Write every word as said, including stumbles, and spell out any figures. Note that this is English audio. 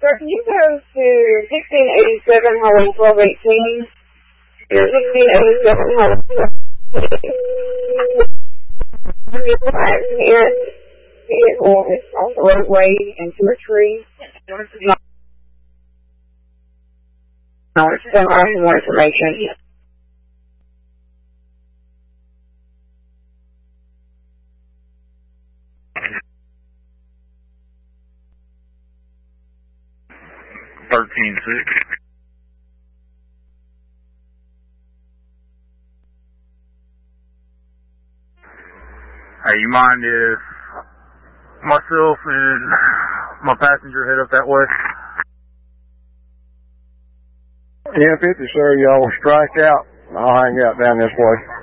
sir, can you go to sixteen eighty-seven Highway twelve eighteen? sixteen eighty-seven Highway twelve eighteen. Here, vehicle is on the roadway into a tree. I want to send more information. Thirteen six. Hey, you mind if myself and my passenger head up that way? ten fifty, sir. Y'all strike out. I'll hang out down this way.